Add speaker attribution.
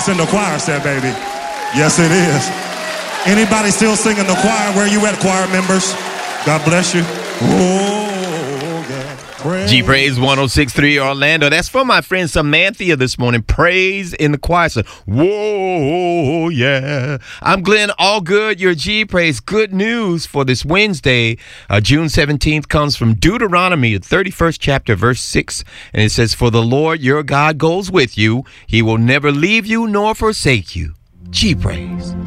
Speaker 1: It's in the choir set, baby. Yes, it is. Anybody still singing the choir? Where you at, choir members? God bless you. Oh, yeah.
Speaker 2: G Praise 106.3 Orlando. That's for my friend Samantha this morning. Praise in the choir. So, whoa, yeah. I'm Glenn Allgood, your G Praise. Good news for this Wednesday, June 17th, comes from Deuteronomy, the 31st chapter, verse 6. And it says, "For the Lord your God goes with you. He will never leave you nor forsake you." G Praise.